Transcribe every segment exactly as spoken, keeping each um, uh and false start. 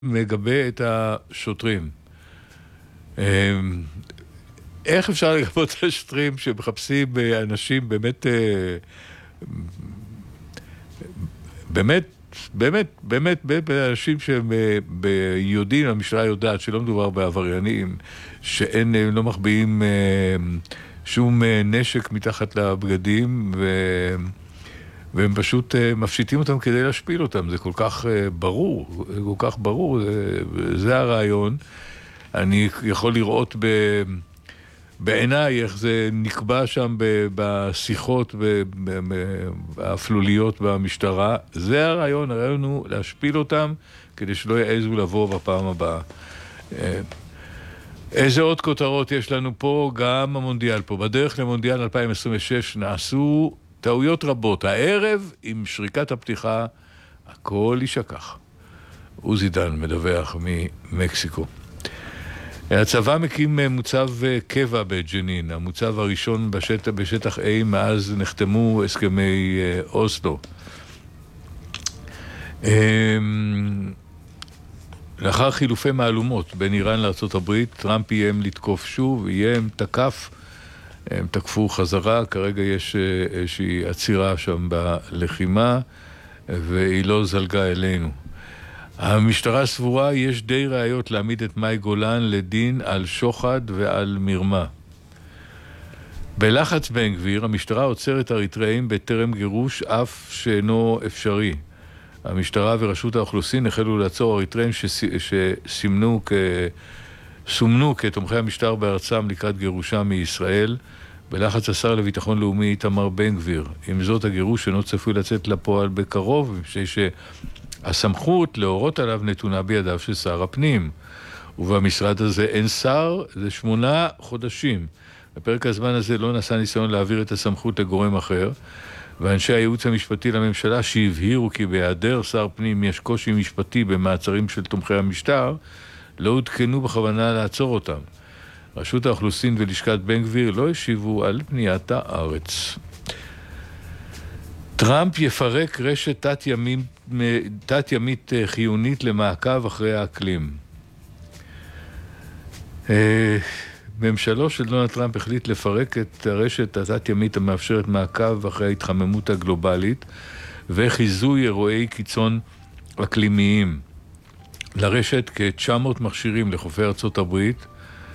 מגבה את השוטרים. איך אפשר לגבות את השוטרים שמחפשים אנשים באמת באמת באמת באמת באנשים שהם ביודעים, המשטרה יודעת שלא מדובר בעבריינים, שאין, לא מחביאים שום נשק מתחת לבגדים, ו... והם פשוט מפשיטים אותם כדי להשפיל אותם. זה כל כך ברור, כל כך ברור, זה, זה הרעיון. אני יכול לראות ב... בעיניי איך זה נקבע שם בשיחות האפלוליות במשטרה. זה הרעיון, הרעיון הוא להשפיל אותם כדי שלא יעזו לבוא בפעם הבאה. איזה עוד כותרות יש לנו פה? גם המונדיאל פה. בדרך למונדיאל אלפיים עשרים ושש נעשו טעויות רבות. הערב עם שריקת הפתיחה הכל יישכח. עוזי דן מדווח ממקסיקו. הצבא מקים מוצב קבע בג'נין, המוצב הראשון בשטח, בשטח A מאז נחתמו הסכמי אוסלו. לאחר חילופי מהלומות בין איראן לארצות הברית, טראמפ איים לתקוף שוב, איים תקף, הם תקפו חזרה, כרגע יש איזושהי עצירה שם בלחימה, והיא לא זלגה אלינו. המשטרה סבורה יש די ראיות להעמיד את מאי גולן לדין על שוחד ועל מרמה. בלחץ בן גביר, המשטרה עוצרת אריתראים בטרם גירוש אף שאינו אפשרי. המשטרה ורשות האוכלוסין החלו לעצור אריתראים שסימנו כ... סומנו כתומכי המשטר בארצם לקראת גירושם מישראל, בלחץ השר לביטחון לאומי איתמר בן גביר. עם זאת, הגירוש אינו צפוי לצאת לפועל בקרוב, מפני שהסמכות להורות עליו נתונה בידיו של שר הפנים. ובמשרד הזה אין שר, זה שמונה חודשים. בפרק הזמן הזה לא נעשה ניסיון להעביר את הסמכות לגורם אחר, ואנשי הייעוץ המשפטי לממשלה שהבהירו כי בהיעדר שר פנים יש קושי משפטי במעצרים של תומכי המשטר, לא עודכנו בכוונה לעצור אותם. רשות האוכלוסין ולשכת בן גביר לא השיבו על פניית הארץ. טראמפ יפרק רשת תת-ימית, תת-ימית חיונית למעקב אחרי האקלים. ממשלו של דונלד טראמפ החליט לפרק את הרשת התת-ימית המאפשרת מעקב אחרי ההתחממות הגלובלית וחיזוי אירועי קיצון אקלימיים. לרשת כ-תשע מאות מכשירים לחופי ארצות הברית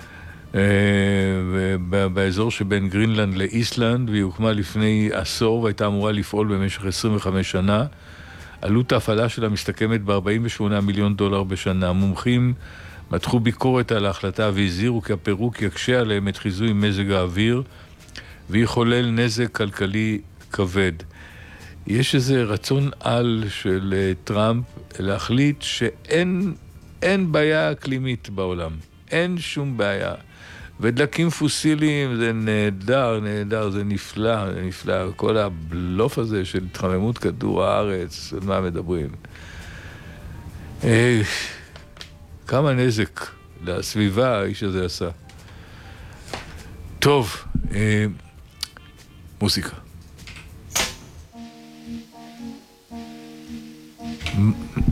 באזור שבין גרינלנד לאיסלנד, והיא הוקמה לפני עשור והייתה אמורה לפעול במשך עשרים וחמש שנה. עלות ההפעלה שלה מסתכמת ב-ארבעים ושמונה מיליון דולר בשנה. מומחים מתחו ביקורת על ההחלטה והזהירו כי הפירוק יקשה עליהם את חיזוי מזג האוויר ויחולל נזק כלכלי כבד. יש איזה רצון על של טראמפ להחליט שאין אין בעיה אקלימית בעולם. אין שום בעיה. ודלקים פוסיליים זה נהדר, נהדר, זה נפלא, זה נפלא. כל הבלוף הזה של התחממות כדור הארץ, על מה מדברים. אה, כמה נזק לסביבה האיש הזה עשה. טוב, אה, מוזיקה.